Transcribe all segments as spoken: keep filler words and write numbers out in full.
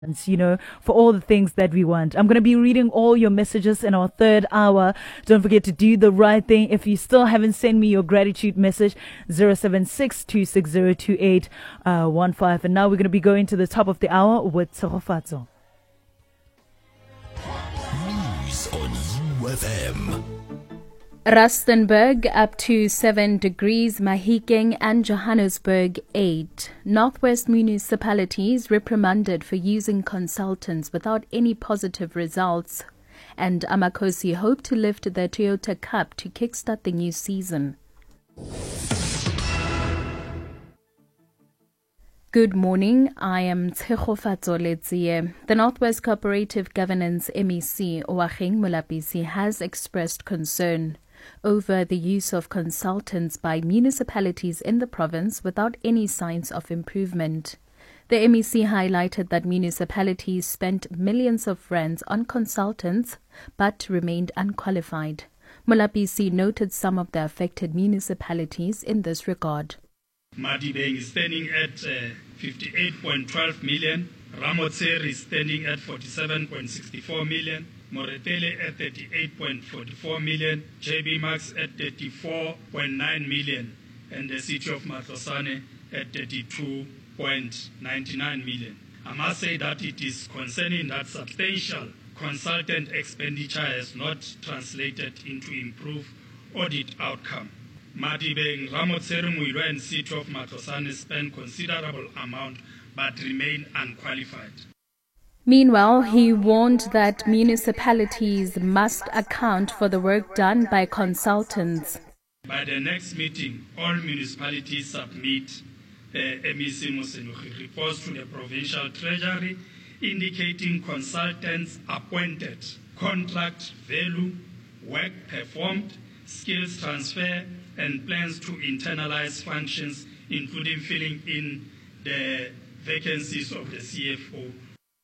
you know, for all the things that we want. I'm going to be reading all your messages in our third hour. Don't forget to do the right thing. If you still haven't sent me your gratitude message, zero seven six two six zero two eight one five. And now we're going to be going to the top of the hour with Tshegofatso. News on U F M. Rustenburg up to seven degrees, Mahikeng and Johannesburg eight. Northwest municipalities reprimanded for using consultants without any positive results. And Amakosi hope to lift the Toyota Cup to kickstart the new season. Good morning, I am Tshegofatso Letsie. The Northwest Cooperative Governance M E C, Oageng Molapisi, has expressed concern over the use of consultants by municipalities in the province without any signs of improvement. The M E C highlighted that municipalities spent millions of rands on consultants but remained unqualified. Molapisi noted some of the affected municipalities in this regard. Madibeng is standing at uh, fifty-eight point one two million, Ramotseri is standing at forty-seven point six four million, Moretele at thirty-eight point four four million, J B Max at thirty-four point nine million, and the city of Matlosane at thirty-two point nine nine million. I must say that it is concerning that substantial consultant expenditure has not translated into improved audit outcome. Madibeng, Ramotseri, Muilwa and city of Matlosane spend considerable amount but remain unqualified. Meanwhile, he warned that municipalities must account for the work done by consultants. By the next meeting, all municipalities submit the M E C Mosenugi reports to the provincial treasury indicating consultants appointed, contract value, work performed, skills transfer, and plans to internalize functions, including filling in the vacancies of the C F O.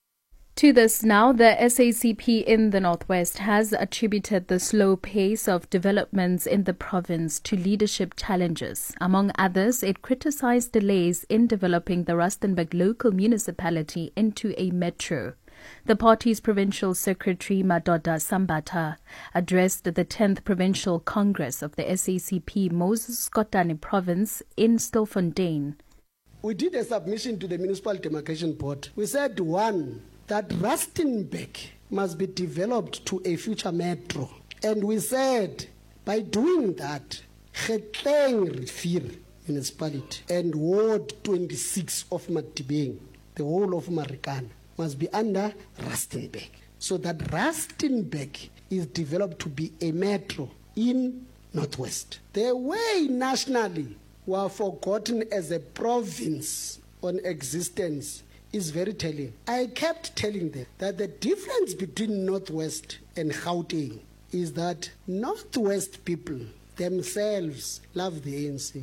To this now, the S A C P in the Northwest has attributed the slow pace of developments in the province to leadership challenges. Among others, it criticized delays in developing the Rustenburg local municipality into a metro. The party's provincial secretary, Madoda Sambata, addressed the tenth Provincial Congress of the S A C P Moses Kotane province in Stilfontein. We did a submission to the Municipal Demarcation Board. We said, one, that Rustenburg must be developed to a future metro. And we said, by doing that, Gauteng Rivier municipality and Ward twenty-six of Madibeng, the whole of Marikana, must be under Rustenburg. So that Rustenburg is developed to be a metro in Northwest. The way nationally we are forgotten as a province on existence is very telling. I kept telling them that the difference between Northwest and Gauteng is that Northwest people themselves love the A N C.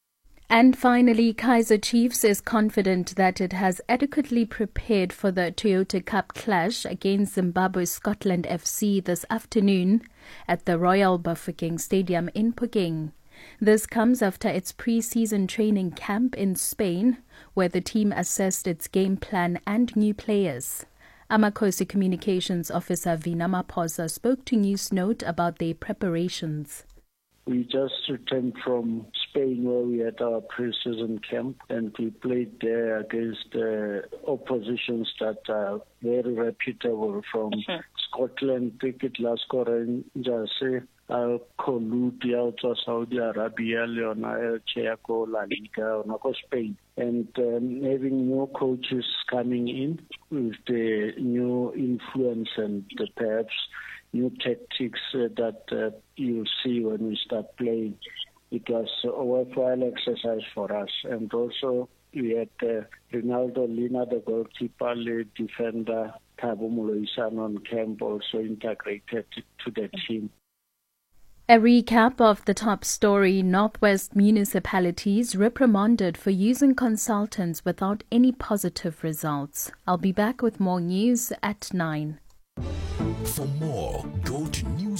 And finally, Kaizer Chiefs is confident that it has adequately prepared for the Toyota Cup clash against Zimbabwe Scotland F C this afternoon at the Royal Bafokeng Stadium in Phokeng. This comes after its pre-season training camp in Spain, where the team assessed its game plan and new players. Amakosi Communications Officer Vina Maposa spoke to Newsnote about their preparations. We just returned from Spain, where we had our pre-season camp, and we played there against uh, oppositions that are very reputable from sure. Scotland, Cricket Lascaux Rangers, uh, Columbia, also Saudi Arabia, Leona, Checo, La Liga, Onaco, Spain. And um, having new coaches coming in with the new influence and the perhaps new tactics uh, that uh, you'll see when we start playing. It was a worthwhile exercise for us. And also we had uh, Ronaldo Lina, the goalkeeper, the defender, Thabo Moloisane on camp, also integrated to the team. A recap of the top story: Northwest municipalities reprimanded for using consultants without any positive results. I'll be back with more news at nine. For more, go to news